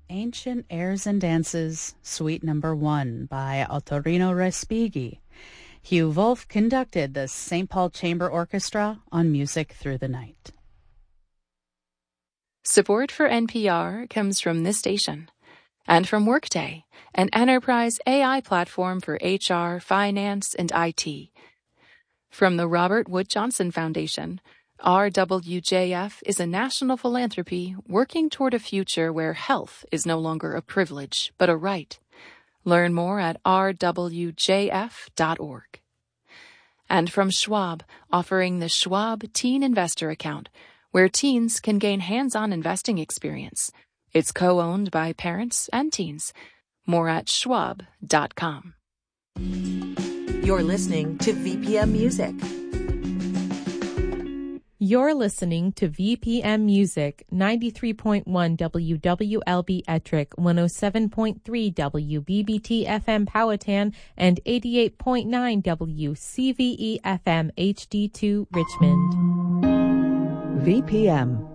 Ancient Airs and Dances, Suite Number 1 by Ottorino Respighi. Hugh Wolf conducted the St. Paul Chamber Orchestra on Music Through the Night. Support for NPR comes from this station and from Workday, an enterprise AI platform for HR, finance, and IT. From the Robert Wood Johnson Foundation, RWJF is a national philanthropy working toward a future where health is no longer a privilege, but a right. Learn more at rwjf.org. And from Schwab, offering the Schwab Teen Investor Account, where teens can gain hands-on investing experience. It's co-owned by parents and teens. More at schwab.com. You're listening to VPM Music. You're listening to VPM Music, 93.1 WWLB Ettrick, 107.3 WBBT FM Powhatan, and 88.9 WCVE FM HD2 Richmond. VPM.